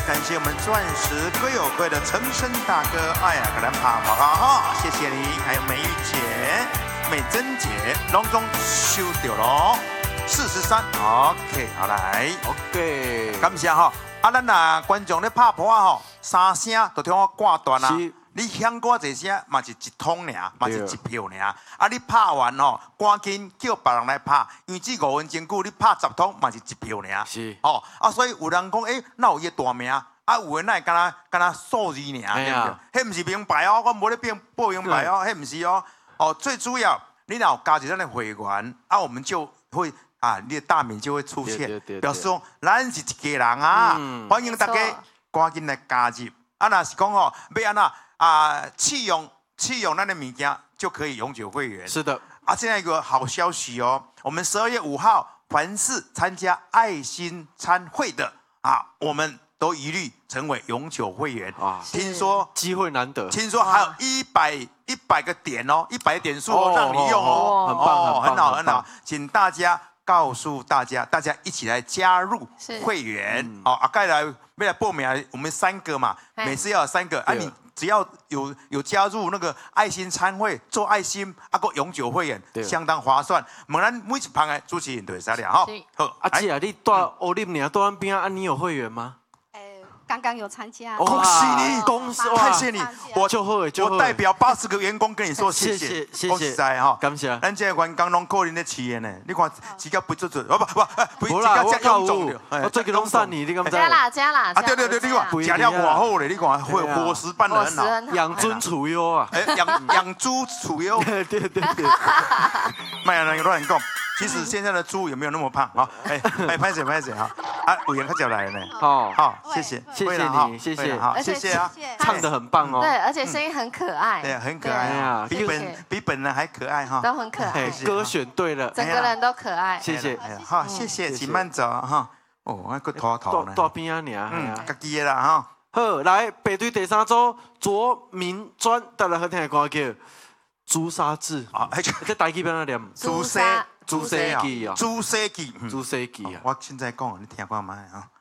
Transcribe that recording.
感谢我们钻石歌友会的陈升大哥，哎呀，给咱拍报告哈，谢谢你，还有美玉姐、美珍姐，隆中收到咯，43 ，OK， 好来 ，OK， 感谢哈。啊，咱呐观众咧拍破啊吼，3声就听我挂断啊。你响过这声嘛是一通尔，嘛是一票尔。啊，你拍完吼，赶紧叫别人来拍，因为这5分钟久，你拍10通嘛是一票尔。 是。 哦，啊，所以有人讲，哪有伊大名？啊，有的那敢若数字尔，对不对？迄毋是名牌哦，我无咧报名牌哦，迄毋是哦。哦，最主要你若有加入咱的会员，啊，我们就会。啊，你的大名就会出现，表示说咱是一家人啊！欢迎大家赶紧来加入。啊，若是讲哦，要安那弃用咱的物件就可以永久会员。 是的。 啊，现在有个好消息哦，我们12月5号，凡是参加爱心餐会的啊，我们都一律成为永久会员。啊，听说机会难得， 听说还有100个点哦，100点数哦，让你用哦， 很棒， 很好，很好，请大家。告诉大家一起来加入会员。好，啊，该来未来报名，我们3个嘛，每次要有3个。啊，你只要有加入那个爱心餐会，做爱心，啊个永久会员，相当划算。问咱每一旁的主持人对啥了哈？ 好，阿姐啊，你到欧林呢，到咱边啊，你有会员吗？ 刚刚有参加， 恭喜你， 恭喜， 太谢你， 我代表80个员工跟你说谢谢， 谢谢， 哈， 感谢。 咱这员工拢个人的企业呢，你看自己不做做，不， 无啦，我够有，我最近拢散你敢知？ 加啦， 啊对，你看食了偌好咧，你看伙食办得很好， 养尊处优啊， 养猪处优， 对， 卖人乱讲。其实现在的猪有没有那么胖啊？拍谁哈！啊，委员他叫来了呢。好，谢谢你，谢谢，好，谢谢啊， 唱得很棒哦。 对，而且声音很可爱。 对，很可爱啊，比本人还可爱哈。 都很可爱， 歌选对了， 整个人都可爱。 谢谢， 好，谢谢，请慢走哈。哦，我个头呢。 大边啊你啊， 家己的啦哈。 好，来排队第3组，卓明专带来好听的歌叫《朱砂痣》。啊，这台语边那念？ 朱砂。 朱砂记啊， 朱砂记， 朱砂记啊！ 我现在讲，你听看卖啊。